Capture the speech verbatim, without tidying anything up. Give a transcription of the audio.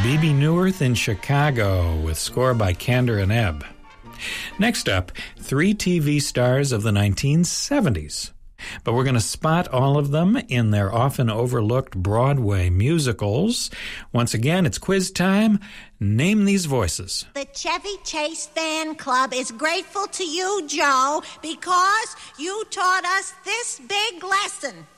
Bebe Neuwirth in Chicago with score by Kander and Ebb. Next up, three T V stars of the nineteen seventies. But we're going to spot all of them in their often overlooked Broadway musicals. Once again, it's quiz time. Name these voices. The Chevy Chase Fan Club is grateful to you, Joe, because you taught us this big lesson.